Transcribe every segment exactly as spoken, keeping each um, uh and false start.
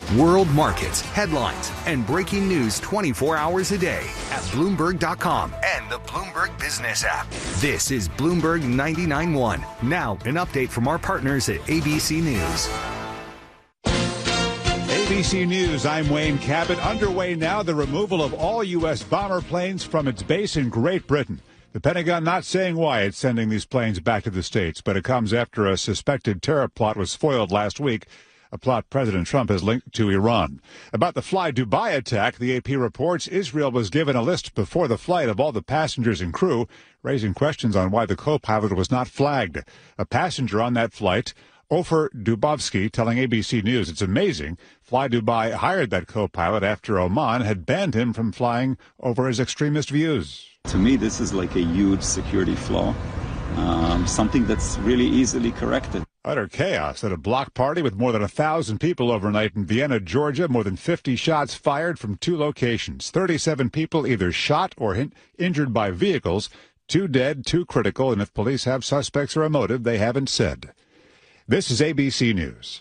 World markets, headlines, and breaking news twenty-four hours a day at Bloomberg dot com and the Bloomberg Business app. This is Bloomberg ninety-nine point one. Now, an update from our partners at A B C News. A B C News, I'm Wayne Cabot. Underway now, the removal of all U S bomber planes from its base in Great Britain. The Pentagon not saying why it's sending these planes back to the States, but it comes after a suspected terror plot was foiled last week, a plot President Trump has linked to Iran. About the Fly Dubai attack, the A P reports Israel was given a list before the flight of all the passengers and crew, raising questions on why the co-pilot was not flagged. A passenger on that flight, Ofer Dubovsky, telling A B C News, it's amazing. Fly Dubai hired that co-pilot after Oman had banned him from flying over his extremist views. To me, this is like a huge security flaw, um, something that's really easily corrected. Utter chaos at a block party with more than a thousand people overnight in Vienna, Georgia. More than fifty shots fired from two locations. thirty-seven people either shot or hin- injured by vehicles. Two dead, two critical, and if police have suspects or a motive, they haven't said. This is A B C News.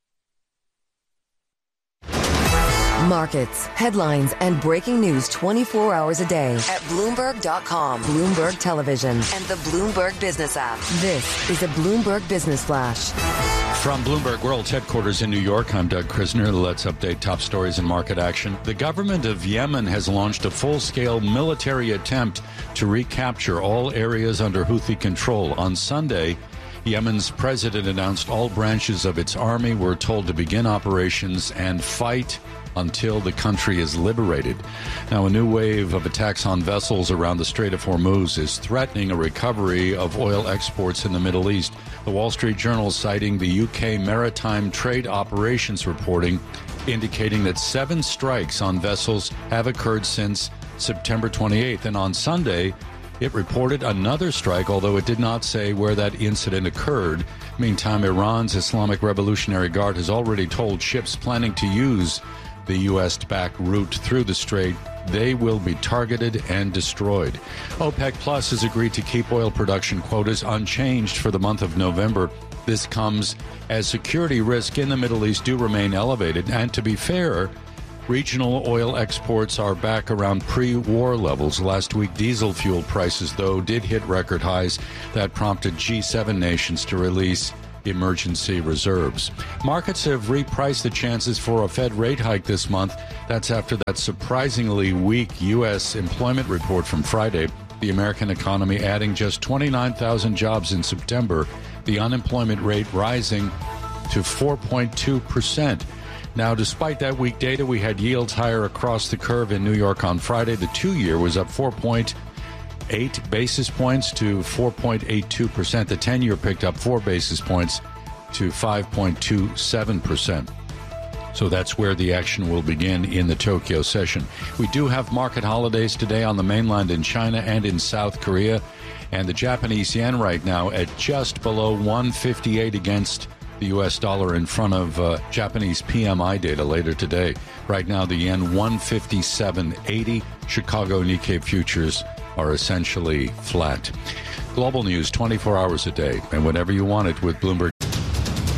Markets, headlines, and breaking news twenty-four hours a day at Bloomberg dot com, Bloomberg Television, and the Bloomberg Business app. This is a Bloomberg Business Flash. From Bloomberg World's headquarters in New York, I'm Doug Krisner. Let's update top stories and market action. The government of Yemen has launched a full-scale military attempt to recapture all areas under Houthi control. On Sunday, Yemen's president announced all branches of its army were told to begin operations and fight until the country is liberated. Now, a new wave of attacks on vessels around the Strait of Hormuz is threatening a recovery of oil exports in the Middle East. The Wall Street Journal citing the U K Maritime Trade Operations reporting, indicating that seven strikes on vessels have occurred since September twenty-eighth. And on Sunday, it reported another strike, although it did not say where that incident occurred. Meantime, Iran's Islamic Revolutionary Guard has already told ships planning to use the U S-backed route through the strait, they will be targeted and destroyed. OPEC Plus has agreed to keep oil production quotas unchanged for the month of November. This comes as security risk in the Middle East do remain elevated. And to be fair, regional oil exports are back around pre-war levels. Last week, diesel fuel prices, though, did hit record highs. That prompted G seven nations to release emergency reserves. Markets have repriced the chances for a Fed rate hike this month. That's after that surprisingly weak U S employment report from Friday. The American economy adding just twenty-nine thousand jobs in September. The unemployment rate rising to four point two percent. Now, despite that weak data, we had yields higher across the curve in New York on Friday. The two-year was up four point eight basis points to four point eight two percent. The ten-year picked up four basis points to five point two seven percent. So that's where the action will begin in the Tokyo session. We do have market holidays today on the mainland in China and in South Korea. And the Japanese yen right now at just below one fifty-eight against the U S dollar in front of uh, Japanese P M I data later today. Right now, the yen one fifty-seven eighty. Chicago Nikkei futures are essentially flat. Global news twenty-four hours a day and whenever you want it with Bloomberg